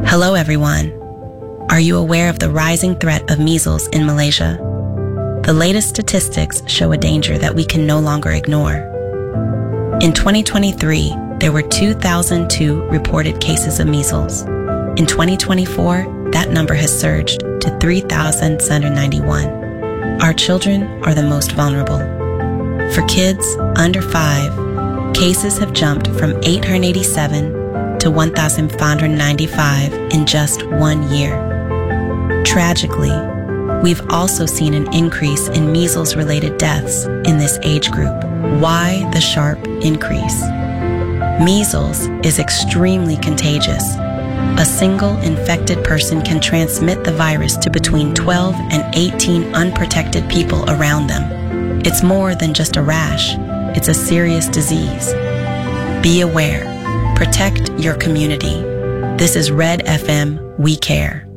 Hello, everyone. Are you aware of the rising threat of measles in Malaysia? The latest statistics show a danger that we can no longer ignore. In 2023, there were 2,002 reported cases of measles. In 2024, that number has surged to 3,791. Our children are the most vulnerable. For kids under 5, cases have jumped from 887 to 1,595 in just 1 year. Tragically, we've also seen an increase in measles-related deaths in this age group. Why the sharp increase? Measles is extremely contagious. A single infected person can transmit the virus to between 12 and 18 unprotected people around them. It's more than just a rash. It's a serious disease. Be aware. Protect your community. This is Red FM. We care.